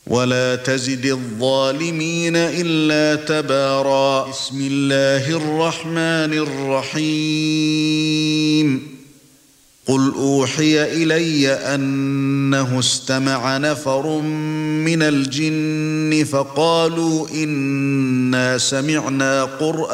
ولا تزد الظالمين إلا تبارا. بسم الله الرحمن الرحيم. قل أوحي إلي أنه استمع نفر من الجن فقالوا إنا سمعنا قرآنا